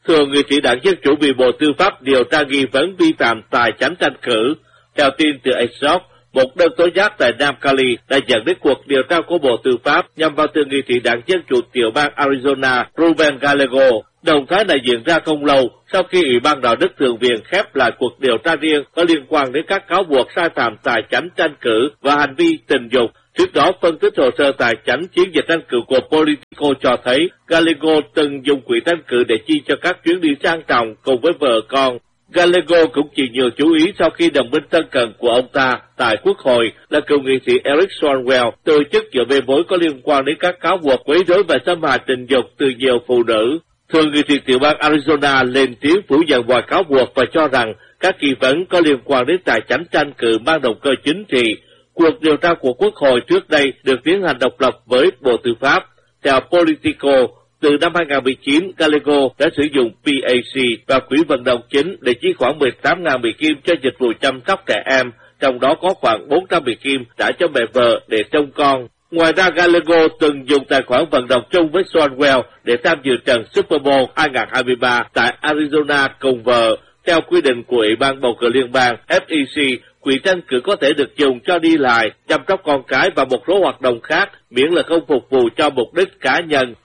Thượng nghị sĩ đảng Dân Chủ bị Bộ Tư pháp điều tra nghi vấn vi phạm tài chánh tranh cử. Theo tin từ Axios, một đơn tố giác tại Nam Cali đã dẫn đến cuộc điều tra của Bộ Tư pháp nhằm vào thượng nghị sĩ đảng Dân Chủ tiểu bang Arizona Ruben Gallego. Động thái này diễn ra không lâu sau khi Ủy ban Đạo đức Thượng viện khép lại cuộc điều tra riêng có liên quan đến các cáo buộc sai phạm tài chánh tranh cử và hành vi tình dục. Trước đó, phân tích hồ sơ tài chánh chiến dịch tranh cử của Politico cho thấy Gallego từng dùng quỹ tranh cử để chi cho các chuyến đi sang trọng cùng với vợ con. Gallego cũng chỉ nhiều chú ý sau khi đồng minh thân cận của ông ta tại Quốc hội là cựu nghị sĩ Eric Swalwell từ chức giữa bê bối có liên quan đến các cáo buộc quấy rối và xâm hại tình dục từ nhiều phụ nữ. Thượng nghị sĩ tiểu bang Arizona lên tiếng phủ nhận mọi cáo buộc và cho rằng các nghi vấn có liên quan đến tài chánh tranh cử mang động cơ chính trị. Cuộc điều tra của Quốc hội trước đây được tiến hành độc lập với Bộ Tư pháp. Theo Politico, từ năm 2019, Gallego đã sử dụng PAC và quỹ vận động chính để chi khoảng 18.000 Mỹ Kim cho dịch vụ chăm sóc trẻ em, trong đó có khoảng 400 Mỹ Kim trả cho mẹ vợ để trông con. Ngoài ra, Gallego từng dùng tài khoản vận động chung với Swalwell để tham dự trận Super Bowl 2023 tại Arizona cùng vợ. Theo quy định của Ủy ban bầu cử liên bang FEC, quỹ tranh cử có thể được dùng cho đi lại, chăm sóc con cái và một số hoạt động khác, miễn là không phục vụ cho mục đích cá nhân.